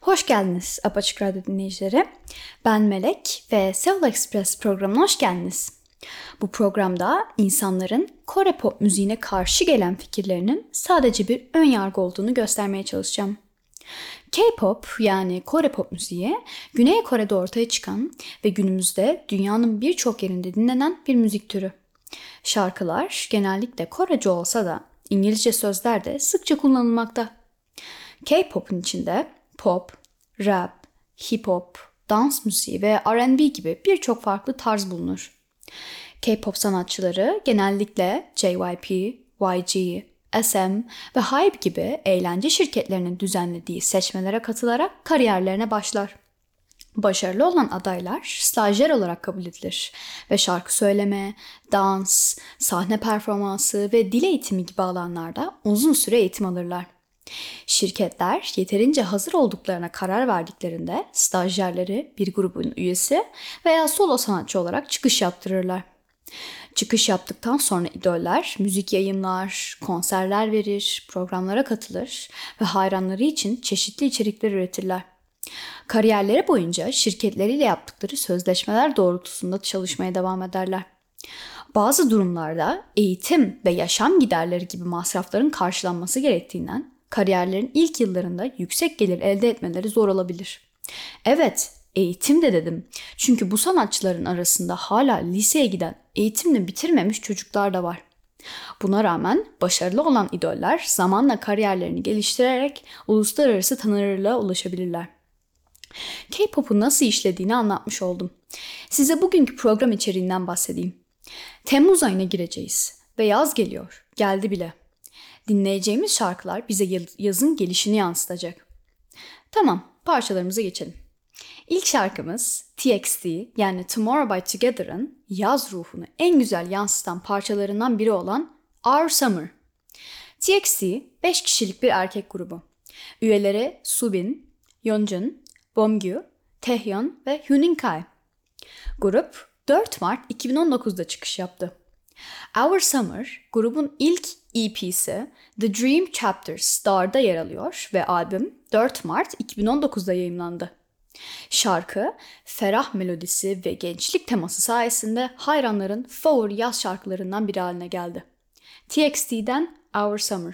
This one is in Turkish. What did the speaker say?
Hoş geldiniz Apaçık Radyo dinleyicileri. Ben Melek ve Seoul Express programına hoş geldiniz. Bu programda insanların Kore pop müziğine karşı gelen fikirlerinin sadece bir ön yargı olduğunu göstermeye çalışacağım. K-pop yani Kore pop müziği Güney Kore'de ortaya çıkan ve günümüzde dünyanın birçok yerinde dinlenen bir müzik türü. Şarkılar genellikle Korece olsa da İngilizce sözler de sıkça kullanılmakta. K-pop'un içinde pop, rap, hip hop, dans müziği ve R&B gibi birçok farklı tarz bulunur. K-pop sanatçıları genellikle JYP, YG, SM ve HYBE gibi eğlence şirketlerinin düzenlediği seçmelere katılarak kariyerlerine başlar. Başarılı olan adaylar stajyer olarak kabul edilir ve şarkı söyleme, dans, sahne performansı ve dil eğitimi gibi alanlarda uzun süre eğitim alırlar. Şirketler yeterince hazır olduklarına karar verdiklerinde stajyerleri bir grubun üyesi veya solo sanatçı olarak çıkış yaptırırlar. Çıkış yaptıktan sonra idoller müzik yayımlar, konserler verir, programlara katılır ve hayranları için çeşitli içerikler üretirler. Kariyerleri boyunca şirketleriyle yaptıkları sözleşmeler doğrultusunda çalışmaya devam ederler. Bazı durumlarda eğitim ve yaşam giderleri gibi masrafların karşılanması gerektiğinden kariyerlerin ilk yıllarında yüksek gelir elde etmeleri zor olabilir. Evet, eğitim de dedim. Çünkü bu sanatçıların arasında hala liseye giden, eğitimini bitirmemiş çocuklar da var. Buna rağmen başarılı olan idoller zamanla kariyerlerini geliştirerek uluslararası tanınırlığa ulaşabilirler. K-pop'un nasıl işlediğini anlatmış oldum. Size bugünkü program içeriğinden bahsedeyim. Temmuz ayına gireceğiz ve yaz geliyor, geldi bile. Dinleyeceğimiz şarkılar bize yazın gelişini yansıtacak. Tamam, parçalarımıza geçelim. İlk şarkımız TXT yani Tomorrow by Together'ın yaz ruhunu en güzel yansıtan parçalarından biri olan Our Summer. TXT 5 kişilik bir erkek grubu. Üyeleri Subin, Yeonjun, Bomgyu, Taehyun ve Hyunin Kai. Grup 4 Mart 2019'da çıkış yaptı. Our Summer, grubun ilk EP'si The Dream Chapters Star'da yer alıyor ve albüm 4 Mart 2019'da yayımlandı. Şarkı, ferah melodisi ve gençlik teması sayesinde hayranların favori yaz şarkılarından biri haline geldi. TXT'den Our Summer.